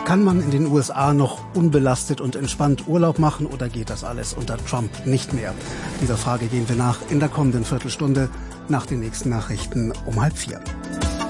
Kann man in den USA noch unbelastet und entspannt Urlaub machen oder geht das alles unter Trump nicht mehr? Dieser Frage gehen wir nach in der kommenden Viertelstunde nach den nächsten Nachrichten um 3:30.